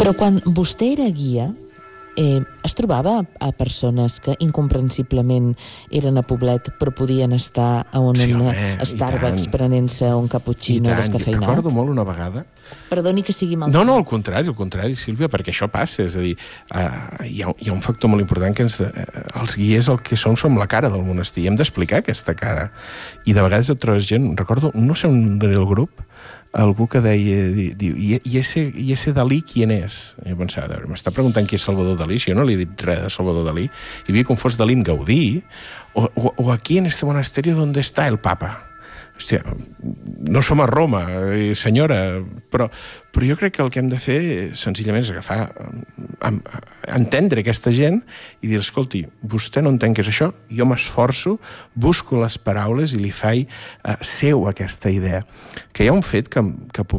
Però quan vostè era guia, es trobava a persones que incomprensiblement eren a Poblet però podien estar a un Starbucks prenent-se un cappuccino descafeinat? Recordo molt una vegada... Perdoni que sigui mal... No, al contrari, Sílvia, perquè això passa. És a dir, hi ha un factor molt important que els guies el que som la cara del monestir. Hem d'explicar aquesta cara. I de vegades et trobes gent... Recordo, no sé on era el grup, algú que deia, diu, i ese Dalí qui és? I jo pensava, m'està preguntant qui és Salvador Dalí, si jo no li he dit res de Salvador Dalí, i havia confós Dalí amb Gaudí, o aquí en este monasterio donde está el Papa. Hòstia, no som a Roma, senyora, però jo crec que el que hem de fer senzillament és agafar, entendre aquesta gent i dir, escolti, vostè no entén què és això, jo m'esforço, busco les paraules i li faig seu aquesta idea. Que hi ha un fet que